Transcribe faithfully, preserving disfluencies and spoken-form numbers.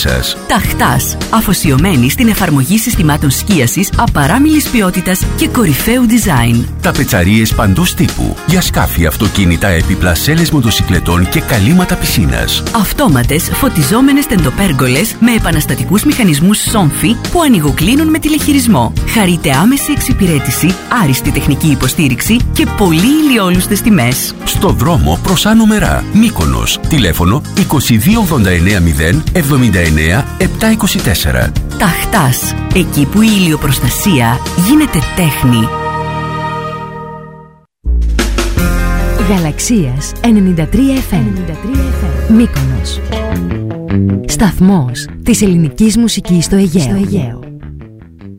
σας. Ταχτάς, αφοσιωμένη στην εφαρμογή συστημάτων σκίασης απαράμιλης ποιότητας και κορυφαίου design. Ταπετσαρίες παντός τύπου για σκάφη, αυτοκίνητα, έπιπλα, σέλες μοτοσικλετών και καλύματα πισίνας. Αυτόματες φωτιζόμενες τεντοπέργολες με επαναστατικούς μηχανισμούς Somfy που ανοιγοκλίνουν με τηλεχειρισμό. Χαρείτε άμεση εξυπηρέτηση, άριστη τεχνική υποστήριξη και πολύ ηλιόλουστες τιμές. Στο δρόμο προς Άνω Μερά, Μύκονος. Τηλέφωνο είκοσι δύο ογδόντα εννέα μηδέν εβδομήντα εννέα επτακόσια είκοσι τέσσερα. Ταχτάς, εκεί που η ηλιοπροστασία γίνεται τέχνη. Γαλαξίας ενενήντα τρία εφ εμ, Μύκονος. Σταθμός της ελληνικής μουσικής στο Αιγαίο.